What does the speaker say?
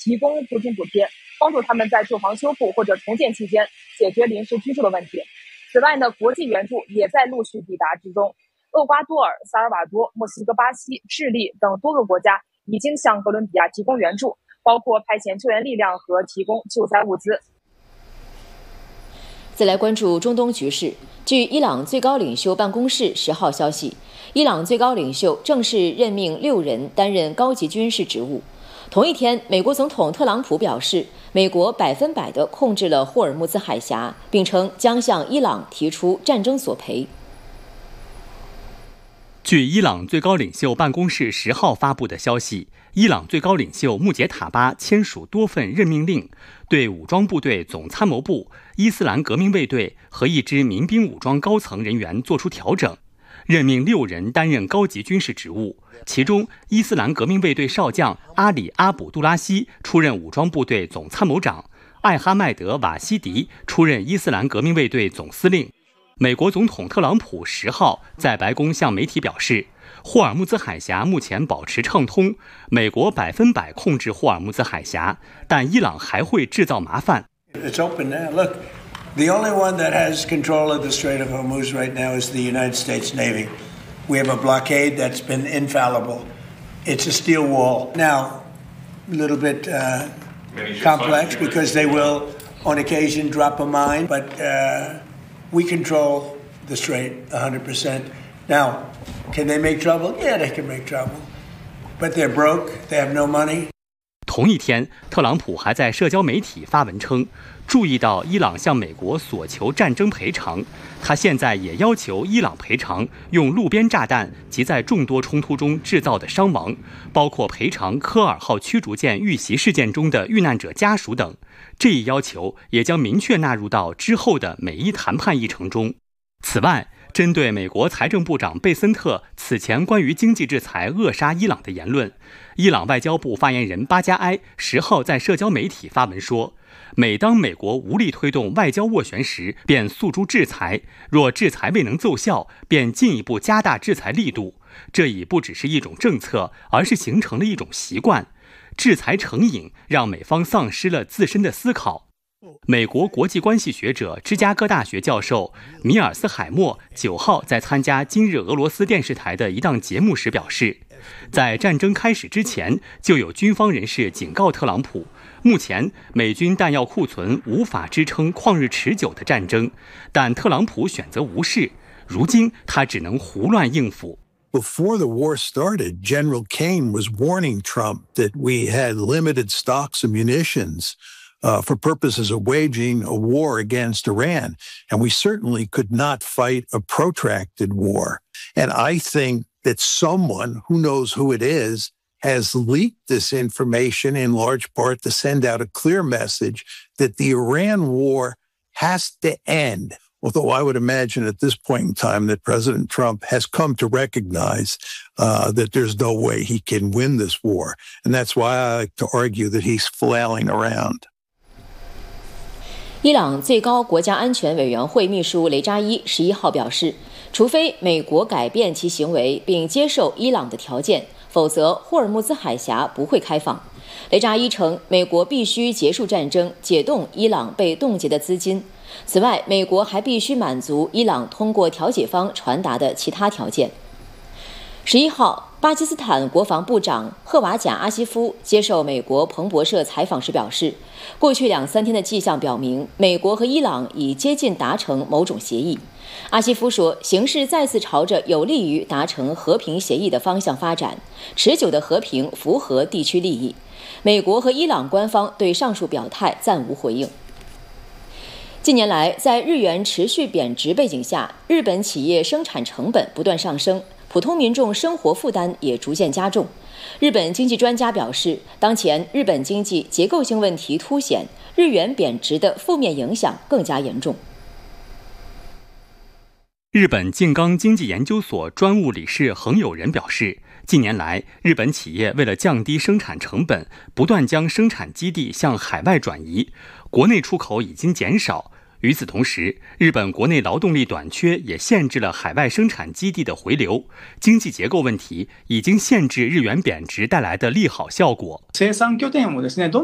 提供租金补贴，帮助他们在住房修复或者重建期间解决临时居住的问题。此外呢，国际援助也在陆续抵达之中。厄瓜多尔、萨尔瓦多、墨西哥、巴西、智利等多个国家已经向哥伦比亚提供援助，包括派遣救援力量和提供救灾物资。 再来关注中东局势。据伊朗最高领袖办公室10号消息，伊朗最高领袖正式任命6人担任高级军事职务。同一天，美国总统特朗普表示，美国100%地控制了霍尔木兹海峡，并称将向伊朗提出战争索赔。 据伊朗最高领袖办公室10号发布的消息，伊朗最高领袖穆杰塔巴签署多份任命令，对武装部队总参谋部、伊斯兰革命卫队和一支民兵武装高层人员作出调整，任命6人担任高级军事职务。其中，伊斯兰革命卫队少将阿里·阿卜杜拉希出任武装部队总参谋长，艾哈迈德·瓦西迪出任伊斯兰革命卫队总司令。美国总统特朗普10号在白宫向媒体表示，霍尔木兹海峡目前保持畅通，美国100%控制霍尔木兹海峡，但伊朗还会制造麻烦。 It's open now. Look, the only one that has control of the Strait of Hormuz right now is the United States Navy. We have a blockade that's been infallible. It's a steel wall. Now, a little bit complex because they will, on occasion, drop a mine, but we control the strait 100%. Now, can they make trouble? Yeah, they can make trouble. But they're broke. They have no money. 同一天，特朗普还在社交媒体发文称，注意到伊朗向美国索求战争赔偿，他现在也要求伊朗赔偿用路边炸弹及在众多冲突中制造的伤亡，包括赔偿科尔号驱逐舰遇袭事件中的遇难者家属等。这一要求也将明确纳入到之后的美伊谈判议程中。此外，针对美国财政部长贝森特此前关于经济制裁扼杀伊朗的言论，伊朗外交部发言人巴加埃10号在社交媒体发文说，每当美国无力推动外交斡旋时，便诉诸制裁，若制裁未能奏效，便进一步加大制裁力度。这已不只是一种政策，而是形成了一种习惯。制裁成瘾，让美方丧失了自身的思考。美国国际关系学者、芝加哥大学教授米尔斯海默9号在参加今日俄罗斯电视台的一档节目时表示，在战争开始之前，就有军方人士警告特朗普，目前美军弹药库存无法支撑旷日持久的战争，但特朗普选择无视，如今他只能胡乱应付。 Before the war started, General Kane was warning Trump that we had limited stocks of munitions for purposes of waging a war against Iran, and we certainly could not fight a protracted war. And I think that someone, who knows who it is, has leaked this information in large part to send out a clear message that the Iran war has to end. Although I would imagine at this point in time that President Trump has come to recognize that there's no way he can win this war. And that's why I like to argue that he's flailing around. 伊朗最高国家安全委员会秘书雷扎伊11号表示，除非美国改变其行为并接受伊朗的条件，否则霍尔木兹海峡不会开放。雷扎伊称，美国必须结束战争，解冻伊朗被冻结的资金。此外，美国还必须满足伊朗通过调解方传达的其他条件。11号，巴基斯坦国防部长赫瓦贾·阿西夫接受美国彭博社采访时表示，过去2-3天的迹象表明，美国和伊朗已接近达成某种协议。阿西夫说，形势再次朝着有利于达成和平协议的方向发展，持久的和平符合地区利益。美国和伊朗官方对上述表态暂无回应。近年来，在日元持续贬值背景下，日本企业生产成本不断上升，普通民众生活负担也逐渐加重。日本经济专家表示，当前日本经济结构性问题凸显，日元贬值的负面影响更加严重。 日本静冈经济研究所专务理事横友人表示，近年来，日本企业为了降低生产成本，不断将生产基地向海外转移，国内出口已经减少。与此同时，日本国内劳动力短缺也限制了海外生产基地的回流，经济结构问题已经限制日元贬值带来的利好效果。 生産拠点をですね